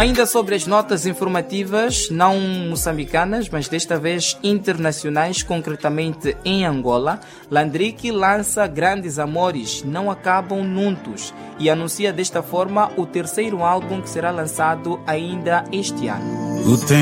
Ainda sobre as notas informativas, não moçambicanas, mas desta vez internacionais, concretamente em Angola, Landrick lança Grandes Amores, Não Acabam Nuntos e anuncia desta forma o terceiro álbum que será lançado ainda este ano.